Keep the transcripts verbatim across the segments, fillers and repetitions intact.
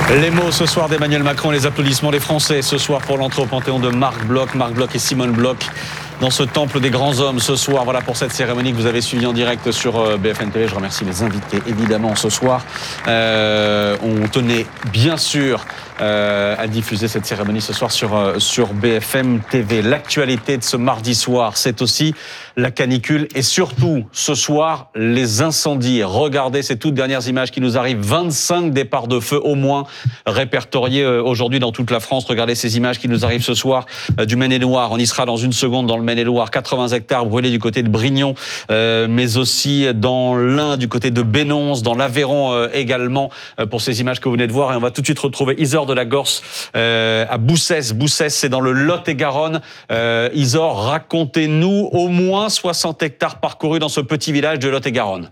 Les mots ce soir d'Emmanuel Macron, les applaudissements des Français ce soir pour l'entrée au Panthéon de Marc Bloch, Marc Bloch et Simone Bloch dans ce temple des grands hommes ce soir. Voilà pour cette cérémonie que vous avez suivie en direct sur B F M T V. Je remercie les invités évidemment ce soir. Euh, on tenait bien sûr euh, à diffuser cette cérémonie ce soir sur, euh, sur B F M T V. L'actualité de ce mardi soir, c'est aussi la canicule et surtout ce soir les incendies. Regardez ces toutes dernières images qui nous arrivent. vingt-cinq départs de feu au moins répertoriés aujourd'hui dans toute la France. Regardez ces images qui nous arrivent ce soir du Maine-et-Loire. On y sera dans une seconde dans le Maine-et-Loire. quatre-vingts hectares brûlés du côté de Brignon, euh, mais aussi dans l'Ain, du côté de Bénonce, dans l'Aveyron euh, également, euh, pour ces images que vous venez de voir. Et on va tout de suite retrouver Isor de la Gorse euh, à Boussès. Boussès, c'est dans le Lot-et-Garonne. Euh, Isor, racontez-nous au moins soixante hectares parcourus dans ce petit village de Lot-et-Garonne.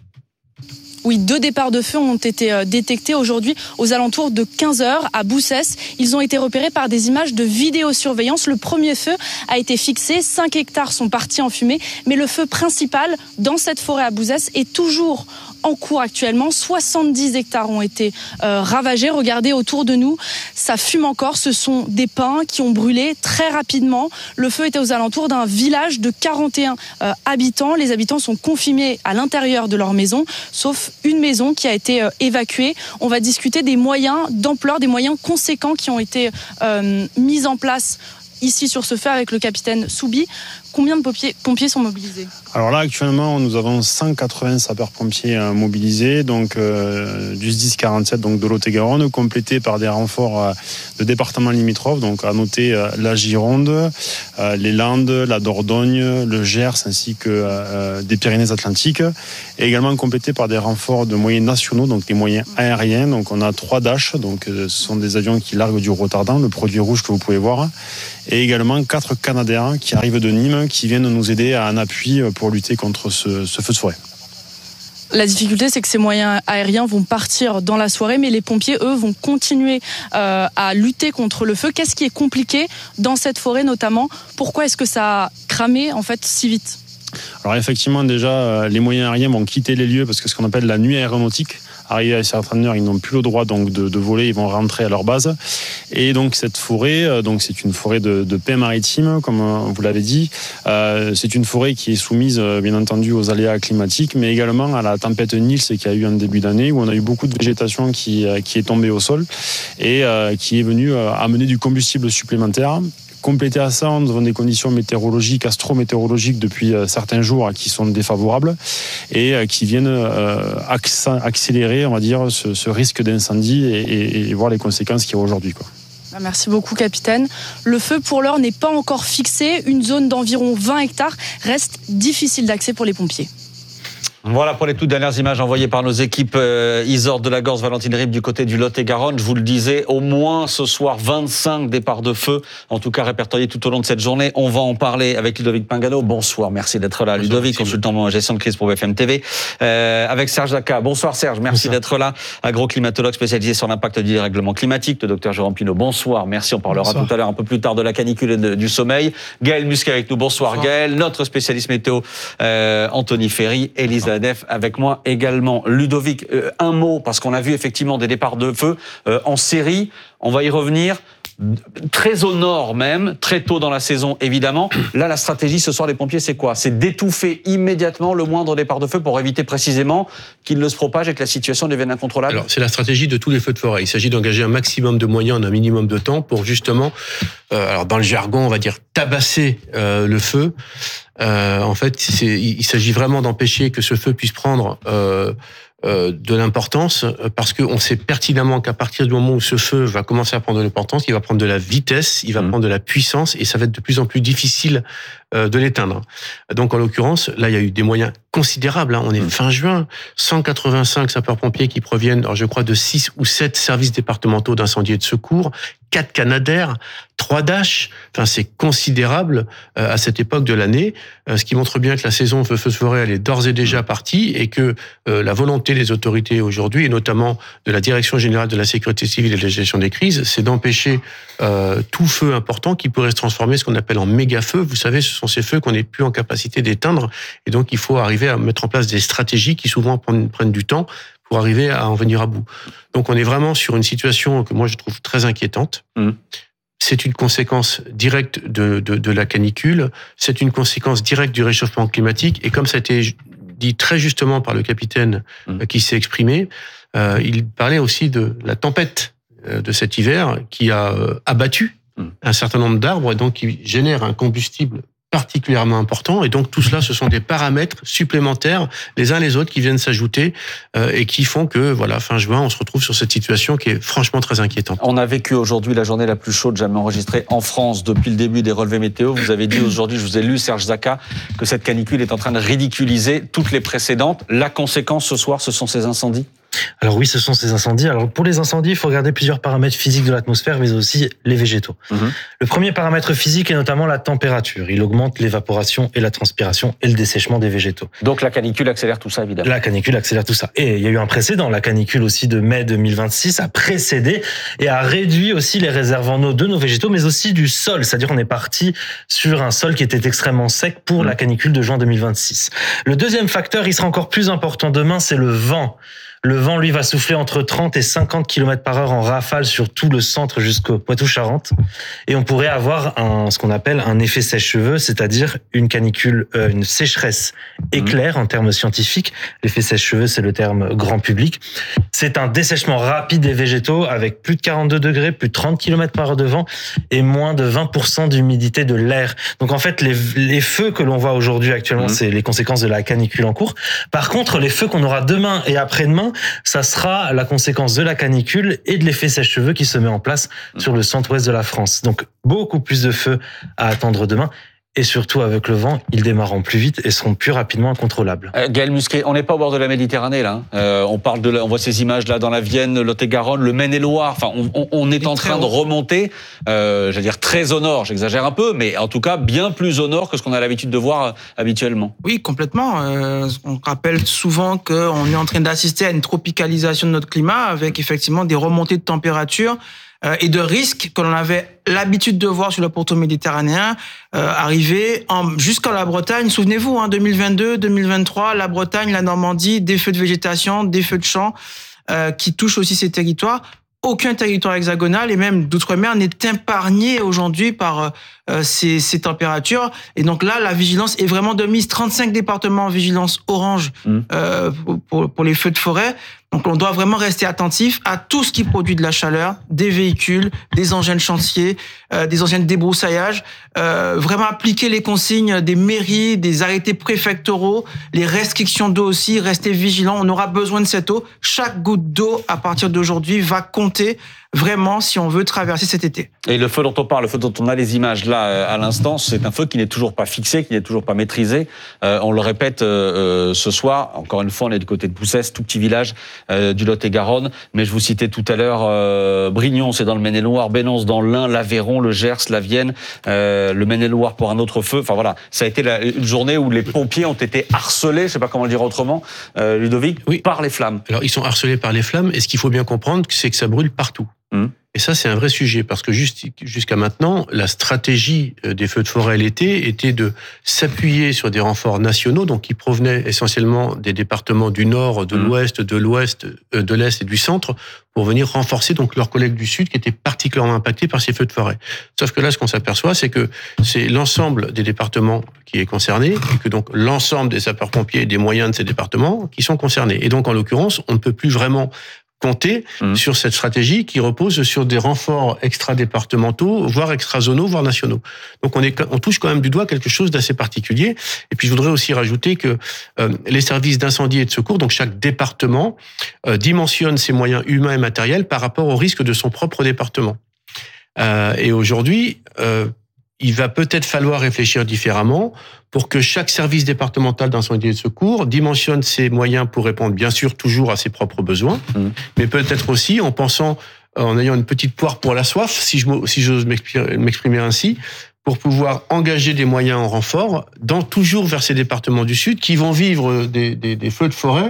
Oui, deux départs de feu ont été détectés aujourd'hui aux alentours de quinze heures à Boussès. Ils ont été repérés par des images de vidéosurveillance. Le premier feu a été fixé, cinq hectares sont partis en fumée, mais le feu principal dans cette forêt à Boussès est toujours en cours actuellement. soixante-dix hectares ont été euh, ravagés. Regardez autour de nous, ça fume encore. Ce sont des pins qui ont brûlé très rapidement. Le feu était aux alentours d'un village de quarante et un euh, habitants. Les habitants sont confinés à l'intérieur de leur maison, sauf une maison qui a été euh, évacuée. On va discuter des moyens d'ampleur, des moyens conséquents qui ont été euh, mis en place ici sur ce feu avec le capitaine Soubi. Combien de pompiers, pompiers sont mobilisés ? Alors là, actuellement, nous avons cent quatre-vingts sapeurs-pompiers mobilisés, donc euh, du S D I S quarante-sept, donc de Lot-et-Garonne, complétés par des renforts euh, de départements limitrophes, donc à noter euh, la Gironde, euh, les Landes, la Dordogne, le Gers, ainsi que euh, des Pyrénées-Atlantiques, et également complétés par des renforts de moyens nationaux, donc des moyens aériens. Donc on a trois Dash, donc euh, ce sont des avions qui larguent du retardant, le produit rouge que vous pouvez voir, et également quatre Canadair qui arrivent de Nîmes, qui viennent nous aider à un appui pour lutter contre ce, ce feu de forêt. La difficulté, c'est que ces moyens aériens vont partir dans la soirée, mais les pompiers, eux, vont continuer euh, à lutter contre le feu. Qu'est-ce qui est compliqué dans cette forêt, notamment ? Pourquoi est-ce que ça a cramé, en fait, si vite ? Alors effectivement, déjà, les moyens aériens vont quitter les lieux parce que ce qu'on appelle la nuit aéronautique. Arrivés à certaines heures, ils n'ont plus le droit donc de, de voler, ils vont rentrer à leur base. Et donc cette forêt, donc c'est une forêt de, de paix maritime, comme vous l'avez dit. Euh, c'est une forêt qui est soumise, bien entendu, aux aléas climatiques, mais également à la tempête Nils qu'il y a eu en début d'année, où on a eu beaucoup de végétation qui, qui est tombée au sol et euh, qui est venue amener du combustible supplémentaire. Complété à ça, nous avons des conditions météorologiques, astrométéorologiques depuis certains jours qui sont défavorables et qui viennent accélérer, on va dire, ce, ce risque d'incendie et, et, et voir les conséquences qu'il y a aujourd'hui, quoi. Merci beaucoup, capitaine. Le feu, pour l'heure, n'est pas encore fixé. Une zone d'environ vingt hectares reste difficile d'accès pour les pompiers. Voilà pour les toutes dernières images envoyées par nos équipes euh, Isor de la Gorse, Valentine Ribes du côté du Lot-et-Garonne. Je vous le disais, au moins ce soir, vingt-cinq départs de feu, en tout cas répertoriés tout au long de cette journée. On va en parler avec Ludovic Pingano. Bonsoir, merci d'être là. Bonsoir, Ludovic, consultant en gestion de crise pour B F M T V. Euh, avec Serge Zaka. Bonsoir Serge, merci bonsoir. D'être là. Agroclimatologue spécialisé sur l'impact du dérèglement climatique. Le docteur Jérôme Pinault, bonsoir, merci. On parlera bonsoir. Tout à l'heure un peu plus tard de la canicule et de, du sommeil. Gaël Musquet avec nous, bonsoir, bonsoir. Gaël. Notre spécialiste météo, euh, Anthony Ferry, Elisa Adef avec moi également. Ludovic, euh, un mot, parce qu'on a vu effectivement des départs de feu euh, en série. On va y revenir. Très au nord même, très tôt dans la saison évidemment. Là, la stratégie ce soir des pompiers, c'est quoi ? C'est d'étouffer immédiatement le moindre départ de feu pour éviter précisément qu'il ne se propage et que la situation devienne incontrôlable. Alors, c'est la stratégie de tous les feux de forêt. Il s'agit d'engager un maximum de moyens en un minimum de temps pour justement, euh, alors dans le jargon, on va dire tabasser euh, le feu. Euh, en fait, c'est, il s'agit vraiment d'empêcher que ce feu puisse prendre euh, euh, de l'importance, parce qu'on sait pertinemment qu'à partir du moment où ce feu va commencer à prendre de l'importance, il va prendre de la vitesse, il va mmh. prendre de la puissance, et ça va être de plus en plus difficile euh, de l'éteindre. Donc, en l'occurrence, là, il y a eu des moyens considérables. Hein. On est mmh. fin juin, cent quatre-vingt-cinq sapeurs-pompiers qui proviennent, alors, je crois, de six ou sept services départementaux d'incendie et de secours, quatre Canadair, trois Dash. Enfin, c'est considérable euh, à cette époque de l'année, euh, ce qui montre bien que la saison feu de forêt, elle est d'ores et déjà partie, et que euh, la volonté des autorités aujourd'hui, et notamment de la Direction générale de la sécurité civile et de la gestion des crises, c'est d'empêcher euh, tout feu important qui pourrait se transformer, ce qu'on appelle en méga-feu. Vous savez, ce sont ces feux qu'on n'est plus en capacité d'éteindre, et donc il faut arriver à mettre en place des stratégies qui souvent prennent, prennent du temps pour arriver à en venir à bout. Donc on est vraiment sur une situation que moi je trouve très inquiétante. Mmh. C'est une conséquence directe de, de, de la canicule, c'est une conséquence directe du réchauffement climatique, et comme ça a été dit très justement par le capitaine mmh. qui s'est exprimé, euh, il parlait aussi de la tempête de cet hiver qui a abattu mmh. un certain nombre d'arbres et donc qui génère un combustible particulièrement important, et donc tout cela, ce sont des paramètres supplémentaires les uns les autres qui viennent s'ajouter euh, et qui font que voilà, fin juin, on se retrouve sur cette situation qui est franchement très inquiétante. On a vécu aujourd'hui la journée la plus chaude jamais enregistrée en France depuis le début des relevés météo. Vous avez dit aujourd'hui, je vous ai lu, Serge Zaka, que cette canicule est en train de ridiculiser toutes les précédentes. La conséquence ce soir, ce sont ces incendies ? Alors oui, ce sont ces incendies. Alors pour les incendies, il faut regarder plusieurs paramètres physiques de l'atmosphère, mais aussi les végétaux. Mmh. Le premier paramètre physique est notamment la température. Il augmente l'évaporation et la transpiration et le dessèchement des végétaux. Donc la canicule accélère tout ça, évidemment. La canicule accélère tout ça. Et il y a eu un précédent. La canicule aussi de mai deux mille vingt-six a précédé et a réduit aussi les réserves en eau de nos végétaux, mais aussi du sol. C'est-à-dire on est parti sur un sol qui était extrêmement sec pour mmh. la canicule de juin deux mille vingt-six. Le deuxième facteur, il sera encore plus important demain, c'est le vent. Le vent, lui, va souffler entre trente et cinquante kilomètres par heure en rafale sur tout le centre jusqu'au Poitou-Charentes. Et on pourrait avoir un, ce qu'on appelle un effet sèche-cheveux, c'est-à-dire une canicule, euh, une sécheresse éclair en termes scientifiques. L'effet sèche-cheveux, c'est le terme grand public. C'est un dessèchement rapide des végétaux avec plus de quarante-deux degrés, plus de trente kilomètres par heure de vent et moins de vingt pour cent d'humidité de l'air. Donc en fait, les, les feux que l'on voit aujourd'hui actuellement, mmh. c'est les conséquences de la canicule en cours. Par contre, les feux qu'on aura demain et après-demain, ça sera la conséquence de la canicule et de l'effet sèche-cheveux qui se met en place sur le centre-ouest de la France. Donc, beaucoup plus de feux à attendre demain. Et surtout, avec le vent, ils démarreront plus vite et seront plus rapidement incontrôlables. Euh, Gaël Musquet, on n'est pas au bord de la Méditerranée, là. Euh, on parle de, la, on voit ces images là dans la Vienne, Lot-et-Garonne, le Maine-et-Loire. Enfin, on, on, on est en train de remonter, euh, j'allais dire très au nord. J'exagère un peu, mais en tout cas bien plus au nord que ce qu'on a l'habitude de voir habituellement. Oui, complètement. Euh, on rappelle souvent qu'on est en train d'assister à une tropicalisation de notre climat, avec effectivement des remontées de température et de risques que l'on avait l'habitude de voir sur le pourtour méditerranéen euh, arriver en, jusqu'à la Bretagne. Souvenez-vous, hein, deux mille vingt-deux, deux mille vingt-trois, la Bretagne, la Normandie, des feux de végétation, des feux de champs euh, qui touchent aussi ces territoires. Aucun territoire hexagonal et même d'outre-mer n'est épargné aujourd'hui par euh, ces, ces températures. Et donc là, la vigilance est vraiment de mise. trente-cinq départements en vigilance orange mmh. euh, pour, pour les feux de forêt. Donc on doit vraiment rester attentif à tout ce qui produit de la chaleur, des véhicules, des engins de chantier, euh, des engins de débroussaillage, euh, vraiment appliquer les consignes des mairies, des arrêtés préfectoraux, les restrictions d'eau aussi, rester vigilant, on aura besoin de cette eau. Chaque goutte d'eau à partir d'aujourd'hui va compter vraiment si on veut traverser cet été. Et le feu dont on parle, le feu dont on a les images là à l'instant, c'est un feu qui n'est toujours pas fixé, qui n'est toujours pas maîtrisé. Euh, on le répète euh, ce soir, encore une fois, on est du côté de Boussès, tout petit village euh, du Lot-et-Garonne, mais je vous citais tout à l'heure euh, Brignon, c'est dans le Maine-et-Loire, Bénance dans l'Ain, l'Aveyron, le Gers, la Vienne, euh, le Maine-et-Loire pour un autre feu. Enfin voilà, ça a été la, une journée où les pompiers ont été harcelés, je ne sais pas comment le dire autrement, euh, Ludovic, oui. par les flammes. Alors ils sont harcelés par les flammes, et ce qu'il faut bien comprendre, c'est que ça brûle partout. Mmh. Et ça, c'est un vrai sujet, parce que juste, jusqu'à maintenant, la stratégie des feux de forêt l'été était de s'appuyer sur des renforts nationaux, donc qui provenaient essentiellement des départements du Nord, de mmh. l'Ouest, de l'Ouest, de l'Est et du Centre, pour venir renforcer donc leurs collègues du Sud qui étaient particulièrement impactés par ces feux de forêt. Sauf que là, ce qu'on s'aperçoit, c'est que c'est l'ensemble des départements qui est concerné, et que donc l'ensemble des sapeurs-pompiers et des moyens de ces départements qui sont concernés. Et donc, en l'occurrence, on ne peut plus vraiment compter mmh. sur cette stratégie qui repose sur des renforts extra-départementaux, voire extra-zonaux, voire nationaux. Donc on, est, on touche quand même du doigt quelque chose d'assez particulier. Et puis je voudrais aussi rajouter que euh, les services d'incendie et de secours, donc chaque département, euh, dimensionne ses moyens humains et matériels par rapport au risque de son propre département. Euh, et aujourd'hui, euh, il va peut-être falloir réfléchir différemment pour que chaque service départemental d'incendie et de secours dimensionne ses moyens pour répondre bien sûr toujours à ses propres besoins, mmh. mais peut-être aussi en pensant, en ayant une petite poire pour la soif, si je, si j'ose m'exprimer ainsi, pour pouvoir engager des moyens en renfort, dans, toujours vers ces départements du Sud qui vont vivre des, des, des feux de forêt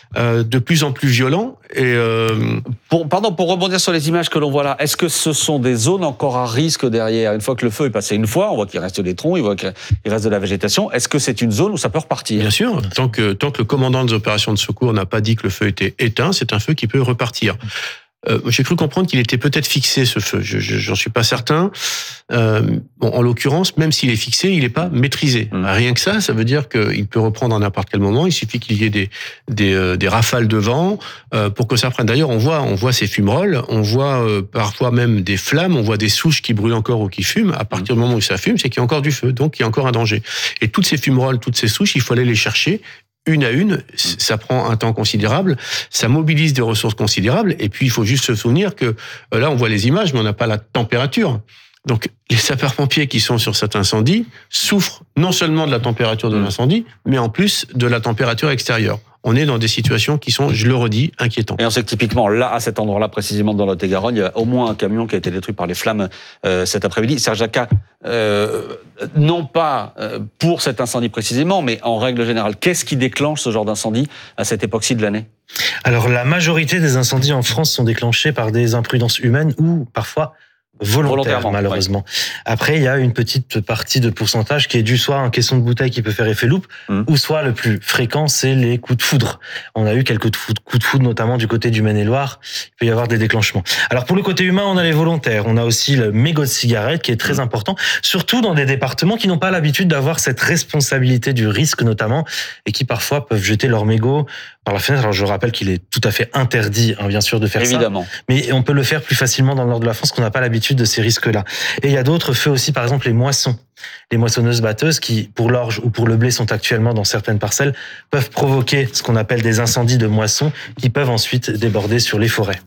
euh, de plus en plus violent. Et euh... pour, pardon, pour rebondir sur les images que l'on voit là, est-ce que ce sont des zones encore à risque derrière? Une fois que le feu est passé une fois, on voit qu'il reste des troncs, il voit qu'il reste de la végétation. Est-ce que c'est une zone où ça peut repartir? Bien sûr, tant que, tant que le commandant des opérations de secours n'a pas dit que le feu était éteint, c'est un feu qui peut repartir. Euh, j'ai cru comprendre qu'il était peut-être fixé, ce feu. Je, je, j'en suis pas certain. Euh, bon, en l'occurrence, même s'il est fixé, il n'est pas maîtrisé. Mmh. Rien que ça, ça veut dire qu'il peut reprendre à n'importe quel moment. Il suffit qu'il y ait des des, euh, des rafales de vent euh, pour que ça prenne. D'ailleurs, on voit on voit ces fumerolles, on voit euh, parfois même des flammes, on voit des souches qui brûlent encore ou qui fument. À partir mmh. du moment où ça fume, c'est qu'il y a encore du feu, donc il y a encore un danger. Et toutes ces fumerolles, toutes ces souches, il faut aller les chercher. Une à une, ça prend un temps considérable, ça mobilise des ressources considérables, et puis il faut juste se souvenir que là on voit les images, mais on n'a pas la température. Donc les sapeurs-pompiers qui sont sur cet incendie souffrent non seulement de la température de l'incendie, mais en plus de la température extérieure. On est dans des situations qui sont, je le redis, inquiétantes. Et on sait que typiquement, là, à cet endroit-là, précisément dans Lot-et-Garonne, il y a au moins un camion qui a été détruit par les flammes euh, cet après-midi. Serge Jacquat, euh, non pas euh, pour cet incendie précisément, mais en règle générale, qu'est-ce qui déclenche ce genre d'incendie à cette époque-ci de l'année? Alors, la majorité des incendies en France sont déclenchés par des imprudences humaines ou parfois volontaire, malheureusement. Ouais. Après, il y a une petite partie de pourcentage qui est due soit à un caisson de bouteille qui peut faire effet loupe, mmh. ou soit le plus fréquent, c'est les coups de foudre. On a eu quelques coups de foudre, notamment du côté du Maine-et-Loire. Il peut y avoir des déclenchements. Alors, pour le côté humain, on a les volontaires. On a aussi le mégot de cigarette qui est très mmh. important, surtout dans des départements qui n'ont pas l'habitude d'avoir cette responsabilité du risque, notamment, et qui parfois peuvent jeter leur mégot par la fenêtre. Alors, je rappelle qu'il est tout à fait interdit, hein, bien sûr, de faire Évidemment. ça. Mais on peut le faire plus facilement dans le nord de la France, qu'on n'a pas l'habitude de ces risques-là. Et il y a d'autres feux aussi, par exemple les moissons. Les moissonneuses-batteuses qui, pour l'orge ou pour le blé, sont actuellement dans certaines parcelles, peuvent provoquer ce qu'on appelle des incendies de moissons qui peuvent ensuite déborder sur les forêts.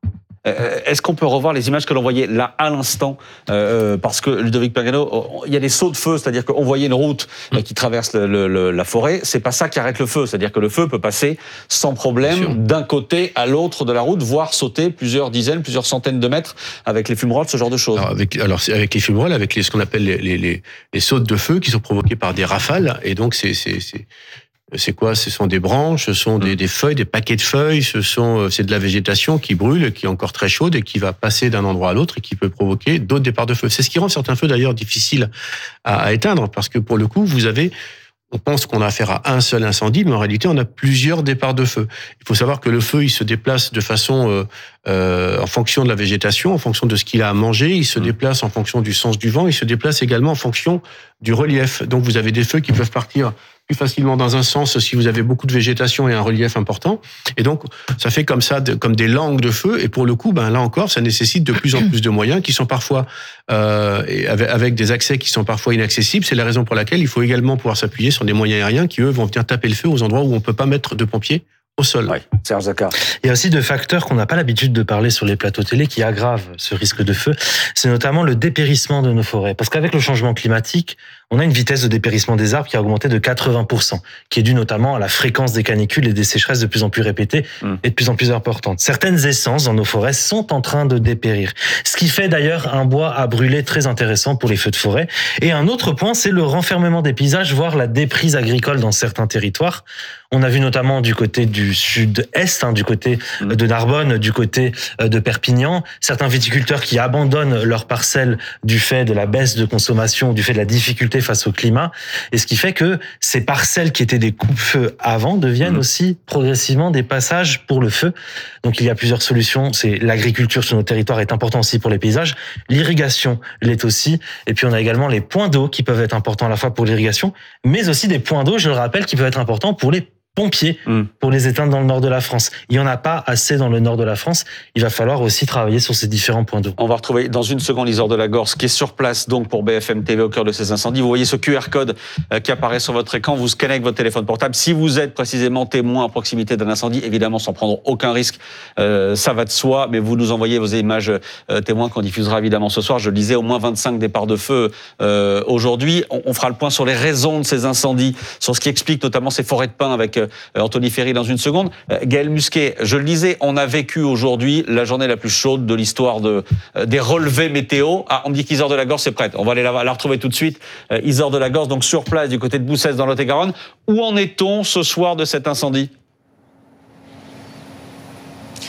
Est-ce qu'on peut revoir les images que l'on voyait là à l'instant euh, parce que Ludovic Pagano, il y a des sauts de feu, c'est-à-dire qu'on voyait une route euh, qui traverse le, le, le, la forêt. C'est pas ça qui arrête le feu, c'est-à-dire que le feu peut passer sans problème d'un côté à l'autre de la route, voire sauter plusieurs dizaines, plusieurs centaines de mètres avec les fumerolles, ce genre de choses. Alors avec, alors avec les fumerolles, avec les, ce qu'on appelle les, les, les, les sautes de feu qui sont provoquées par des rafales, et donc c'est, c'est, c'est C'est quoi? Ce sont des branches, ce sont des, des feuilles, des paquets de feuilles, ce sont, c'est de la végétation qui brûle, qui est encore très chaude et qui va passer d'un endroit à l'autre et qui peut provoquer d'autres départs de feu. C'est ce qui rend certains feux d'ailleurs difficiles à, à éteindre, parce que pour le coup, vous avez, on pense qu'on a affaire à un seul incendie, mais en réalité, on a plusieurs départs de feu. Il faut savoir que le feu, il se déplace de façon, euh, euh, en fonction de la végétation, en fonction de ce qu'il a à manger, il se mmh. déplace en fonction du sens du vent, il se déplace également en fonction du relief. Donc vous avez des feux qui peuvent partir plus facilement dans un sens si vous avez beaucoup de végétation et un relief important. Et donc, ça fait comme ça, de, comme des langues de feu. Et pour le coup, ben là encore, ça nécessite de plus en plus de moyens qui sont parfois euh, avec, avec des accès qui sont parfois inaccessibles. C'est la raison pour laquelle il faut également pouvoir s'appuyer sur des moyens aériens qui, eux, vont venir taper le feu aux endroits où on peut pas mettre de pompiers au sol. Oui, Serge Jacquat. Il y a aussi deux facteurs qu'on n'a pas l'habitude de parler sur les plateaux télé qui aggravent ce risque de feu. C'est notamment le dépérissement de nos forêts. Parce qu'avec le changement climatique, on a une vitesse de dépérissement des arbres qui a augmenté de quatre-vingts pour cent, qui est due notamment à la fréquence des canicules et des sécheresses de plus en plus répétées mmh. et de plus en plus importantes. Certaines essences dans nos forêts sont en train de dépérir. Ce qui fait d'ailleurs un bois à brûler très intéressant pour les feux de forêt. Et un autre point, c'est le renfermement des paysages, voire la déprise agricole dans certains territoires. On a vu notamment du côté du sud-est, hein, du côté mmh. de Narbonne, du côté de Perpignan, certains viticulteurs qui abandonnent leurs parcelles du fait de la baisse de consommation, du fait de la difficulté face au climat, et ce qui fait que ces parcelles qui étaient des coupe-feu avant deviennent mmh. aussi progressivement des passages pour le feu. Donc il y a plusieurs solutions. C'est l'agriculture sur nos territoires est important aussi pour les paysages, l'irrigation l'est aussi, et puis on a également les points d'eau qui peuvent être importants à la fois pour l'irrigation, mais aussi des points d'eau, je le rappelle, qui peuvent être importants pour les pompiers mmh. pour les éteindre dans le nord de la France. Il n'y en a pas assez dans le nord de la France. Il va falloir aussi travailler sur ces différents points d'eau. On va retrouver dans une seconde Isor Delagorce qui est sur place donc pour B F M T V au cœur de ces incendies. Vous voyez ce Q R code qui apparaît sur votre écran. Vous scannez avec votre téléphone portable. Si vous êtes précisément témoin à proximité d'un incendie, évidemment sans prendre aucun risque, euh, ça va de soi, mais vous nous envoyez vos images euh, témoins qu'on diffusera évidemment ce soir. Je le disais, au moins vingt-cinq départs de feu euh, aujourd'hui. On, on fera le point sur les raisons de ces incendies, sur ce qui explique notamment ces forêts de pins avec euh, Anthony Ferry dans une seconde. Euh, Gaël Musquet, je le disais, on a vécu aujourd'hui la journée la plus chaude de l'histoire de, euh, des relevés météo. Ah, on me dit qu'Isor Delagorce est prête. On va aller la, la retrouver tout de suite. Euh, Isor Delagorce, donc sur place du côté de Boussès dans Lot-et-Garonne. Où en est-on ce soir de cet incendie ?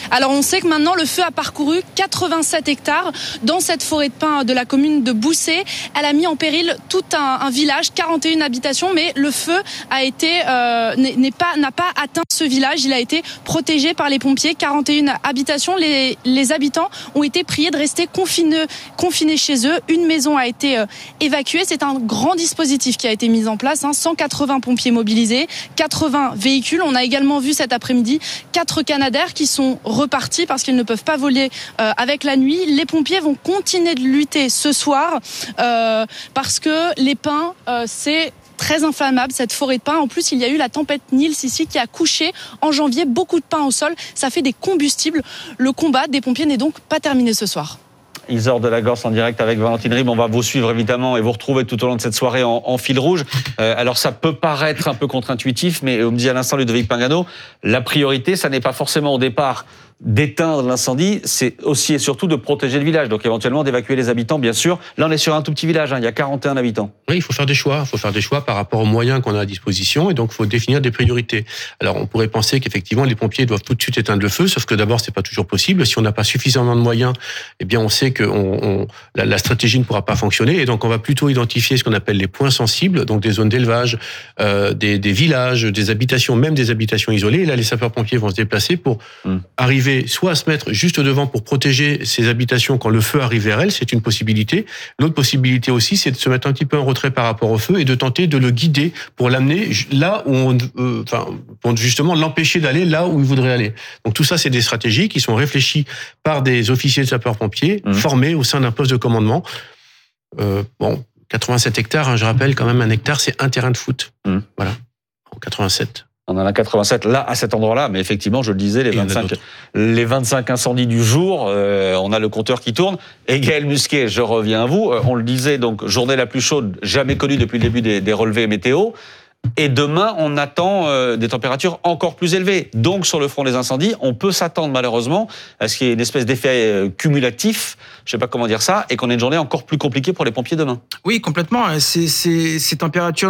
Alors on sait que maintenant le feu a parcouru quatre-vingt-sept hectares dans cette forêt de pins de la commune de Boussay. Elle a mis en péril tout un, un village, quarante et une habitations, mais le feu a été euh, n'est pas n'a pas atteint ce village. Il a été protégé par les pompiers. quarante et une habitations. Les, les habitants ont été priés de rester confinés, confinés chez eux. Une maison a été euh, évacuée. C'est un grand dispositif qui a été mis en place. Hein. cent quatre-vingts pompiers mobilisés, quatre-vingts véhicules. On a également vu cet après-midi quatre Canadair qui sont repartis parce qu'ils ne peuvent pas voler euh, avec la nuit. Les pompiers vont continuer de lutter ce soir euh, parce que les pins, euh, c'est très inflammable, cette forêt de pins. En plus, il y a eu la tempête Nils ici qui a couché en janvier beaucoup de pins au sol. Ça fait des combustibles. Le combat des pompiers n'est donc pas terminé ce soir. Isor de la Gorce en direct avec Valentine Ribes. On va vous suivre évidemment et vous retrouver tout au long de cette soirée en, en fil rouge. Euh, alors ça peut paraître un peu contre-intuitif, mais on me dit à l'instant Ludovic Pingano, la priorité, ça n'est pas forcément au départ d'éteindre l'incendie, c'est aussi et surtout de protéger le village, donc éventuellement d'évacuer les habitants, bien sûr. Là, on est sur un tout petit village, hein, il y a quarante et un habitants. Oui, il faut faire des choix. Il faut faire des choix par rapport aux moyens qu'on a à disposition, et donc il faut définir des priorités. Alors, on pourrait penser qu'effectivement, les pompiers doivent tout de suite éteindre le feu, sauf que d'abord, c'est pas toujours possible. Si on n'a pas suffisamment de moyens, eh bien, on sait que on, on, la, la stratégie ne pourra pas fonctionner, et donc on va plutôt identifier ce qu'on appelle les points sensibles, donc des zones d'élevage, euh, des, des villages, des habitations, même des habitations isolées. Et là, les sapeurs-pompiers vont se déplacer pour mmh. arriver soit à se mettre juste devant pour protéger ces habitations quand le feu arrive vers elles, c'est une possibilité. L'autre possibilité aussi, c'est de se mettre un petit peu en retrait par rapport au feu et de tenter de le guider pour l'amener là où on, euh, enfin, pour justement l'empêcher d'aller là où il voudrait aller. Donc tout ça, c'est des stratégies qui sont réfléchies par des officiers de sapeurs-pompiers mmh. formés au sein d'un poste de commandement. Euh, bon, quatre-vingt-sept hectares, hein, je rappelle quand même, un hectare, c'est un terrain de foot. Mmh. Voilà, en quatre-vingt-sept. On en a quatre-vingt-sept là, à cet endroit-là, mais effectivement, je le disais, les vingt-cinq, les vingt-cinq incendies du jour, euh, on a le compteur qui tourne. Et Gaël Musquet, je reviens à vous, euh, on le disait, donc journée la plus chaude jamais connue depuis le début des, des relevés météo. Et demain, on attend euh, des températures encore plus élevées. Donc, sur le front des incendies, on peut s'attendre malheureusement à ce qu'il y ait une espèce d'effet euh, cumulatif, je ne sais pas comment dire ça, et qu'on ait une journée encore plus compliquée pour les pompiers demain. Oui, complètement. C'est, c'est, ces températures